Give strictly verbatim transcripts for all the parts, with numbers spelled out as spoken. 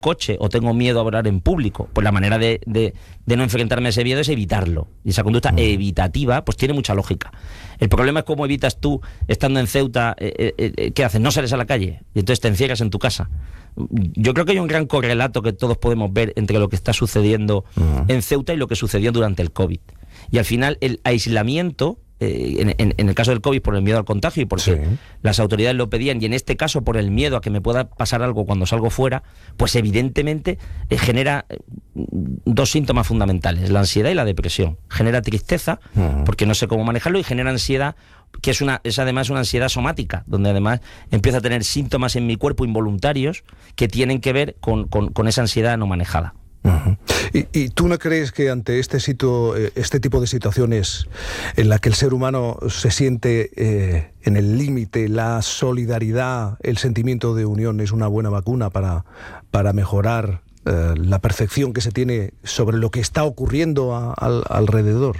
coche o tengo miedo a hablar en público, pues la manera de, de, de no enfrentarme a ese miedo es evitarlo. Y esa conducta mm. evitativa pues tiene mucha lógica. El problema es cómo evitas tú, estando en Ceuta, eh, eh, ¿qué haces? No sales a la calle y entonces te encierras en tu casa. Yo creo que hay un gran correlato que todos podemos ver entre lo que está sucediendo mm. en Ceuta y lo que sucedió durante el COVID. Y al final el aislamiento, eh, en, en, en el caso del COVID por el miedo al contagio y porque sí. las autoridades lo pedían, y en este caso por el miedo a que me pueda pasar algo cuando salgo fuera, pues evidentemente eh, genera dos síntomas fundamentales: la ansiedad y la depresión. Genera tristeza uh-huh. porque no sé cómo manejarlo, y genera ansiedad, que es una es además una ansiedad somática, donde además empiezo a tener síntomas en mi cuerpo involuntarios que tienen que ver con, con, con esa ansiedad no manejada. Uh-huh. ¿Y, ¿Y tú no crees que ante este sitio, este tipo de situaciones en la que el ser humano se siente eh, en el límite, la solidaridad, el sentimiento de unión es una buena vacuna para, para mejorar eh, la percepción que se tiene sobre lo que está ocurriendo a, a, alrededor?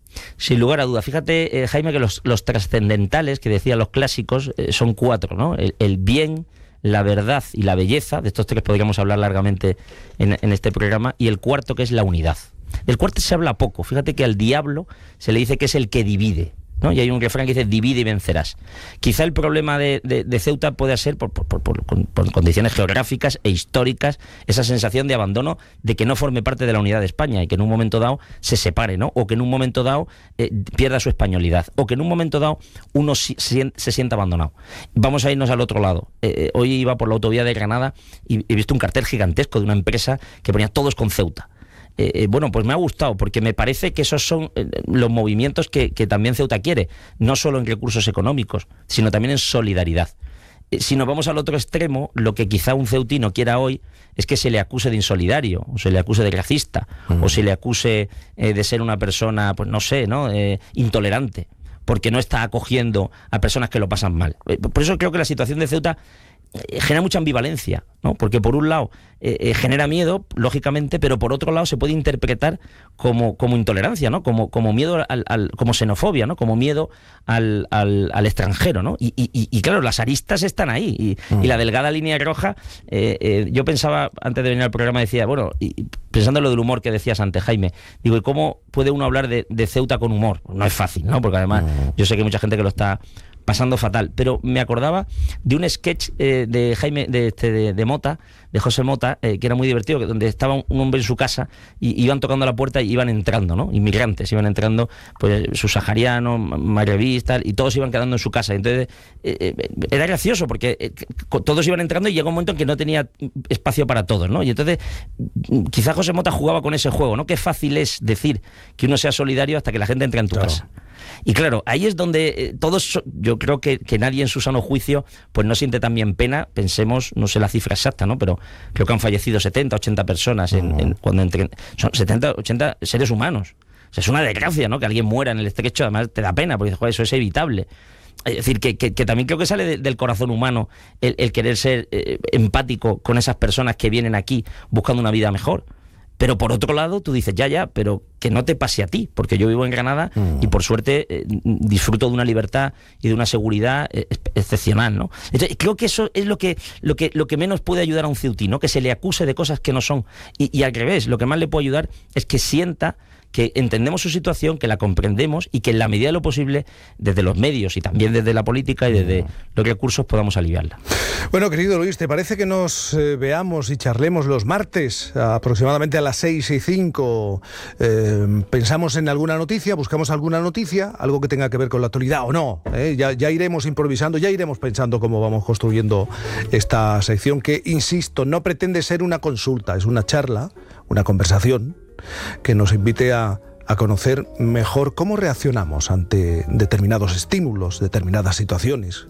Sin lugar a duda. Fíjate, eh, Jaime, que los, los trascendentales que decían los clásicos eh, son cuatro, ¿no? El, el bien, la verdad y la belleza. De estos tres podríamos hablar largamente en, en este programa. Y el cuarto, que es la unidad. Del cuarto se habla poco. Fíjate que al diablo se le dice que es el que divide, ¿no? Y hay un refrán que dice: divide y vencerás. Quizá el problema de, de, de Ceuta pueda ser por, por, por, por, por condiciones geográficas e históricas, esa sensación de abandono, de que no forme parte de la unidad de España y que en un momento dado se separe, ¿no? O que en un momento dado eh, pierda su españolidad, o que en un momento dado uno si, se, se sienta abandonado. Vamos a irnos al otro lado. Eh, hoy iba por la autovía de Granada y he visto un cartel gigantesco de una empresa que ponía todos con Ceuta. Eh, bueno, pues me ha gustado, porque me parece que esos son eh, los movimientos que, que también Ceuta quiere, no solo en recursos económicos, sino también en solidaridad. Eh, si nos vamos al otro extremo, lo que quizá un ceutino quiera hoy es que se le acuse de insolidario, o se le acuse de racista, uh-huh. o se le acuse eh, de ser una persona, pues no sé, ¿no? Eh, intolerante, porque no está acogiendo a personas que lo pasan mal. Eh, por eso creo que la situación de Ceuta genera mucha ambivalencia, ¿no? Porque por un lado eh, eh, genera miedo, lógicamente, pero por otro lado se puede interpretar como, como intolerancia, ¿no? Como, como miedo al, al, como xenofobia, ¿no? Como miedo al, al, al extranjero, ¿no? Y, y, y claro, las aristas están ahí, y, mm. y la delgada línea roja, eh, eh, yo pensaba, antes de venir al programa, decía, bueno, y, pensando en lo del humor que decías antes, Jaime, digo, ¿y cómo puede uno hablar de, de Ceuta con humor? No es fácil, ¿no? Porque además mm. yo sé que hay mucha gente que lo está pasando fatal, pero me acordaba de un sketch eh, de Jaime, de, este, de, de Mota, de José Mota, eh, que era muy divertido, que donde estaba un, un hombre en su casa y iban tocando la puerta y iban entrando, ¿no? Inmigrantes, iban entrando, pues subsaharianos, maghrebistas, y todos iban quedando en su casa. Entonces eh, eh, era gracioso porque eh, todos iban entrando y llegó un momento en que no tenía espacio para todos, ¿no? Y entonces quizá José Mota jugaba con ese juego, ¿no? Qué fácil es decir que uno sea solidario hasta que la gente entra en tu claro. casa. Y claro, ahí es donde eh, todos, yo creo que, que nadie en su sano juicio pues no siente también pena. Pensemos, no sé la cifra exacta, ¿no? Pero creo que han fallecido setenta, ochenta personas en, uh-huh. en, cuando entren, son setenta, ochenta seres humanos. O sea, es una desgracia, ¿no? Que alguien muera en el estrecho, además te da pena, porque joder, eso es evitable. Es decir, que, que, que también creo que sale de, del corazón humano el, el querer ser eh, empático con esas personas que vienen aquí buscando una vida mejor. Pero por otro lado, tú dices, ya, ya, pero que no te pase a ti, porque yo vivo en Granada mm. y por suerte eh, disfruto de una libertad y de una seguridad eh, excepcional, ¿no? Entonces, creo que eso es lo que, lo que, lo que menos puede ayudar a un ceutino, que se le acuse de cosas que no son. Y, y al revés, lo que más le puede ayudar es que sienta que entendemos su situación, que la comprendemos y que en la medida de lo posible, desde los medios y también desde la política y desde los recursos, podamos aliviarla. Bueno, querido Luis, ¿te parece que nos eh, veamos y charlemos los martes, aproximadamente a las seis y cinco? Eh, pensamos en alguna noticia, buscamos alguna noticia, algo que tenga que ver con la actualidad o no. ¿eh? Ya, ya iremos improvisando, ya iremos pensando cómo vamos construyendo esta sección que, insisto, no pretende ser una consulta, es una charla, una conversación que nos invite a, a conocer mejor cómo reaccionamos ante determinados estímulos, determinadas situaciones,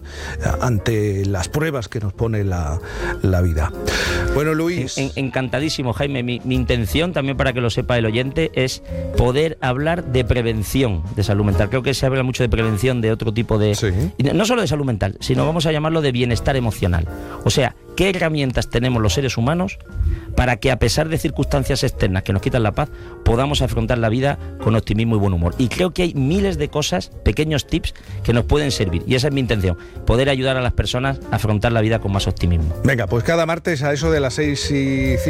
ante las pruebas que nos pone la, la vida. Bueno, Luis. En, en, encantadísimo, Jaime. Mi, mi intención, también para que lo sepa el oyente, es poder hablar de prevención de salud mental. Creo que se habla mucho de prevención de otro tipo de... Sí. No solo de salud mental, sino vamos a llamarlo de bienestar emocional. O sea, qué herramientas tenemos los seres humanos para que, a pesar de circunstancias externas que nos quitan la paz, podamos afrontar la vida con optimismo y buen humor. Y creo que hay miles de cosas, pequeños tips que nos pueden servir, y esa es mi intención, poder ayudar a las personas a afrontar la vida con más optimismo. Venga, pues cada martes a eso de las seis y cinco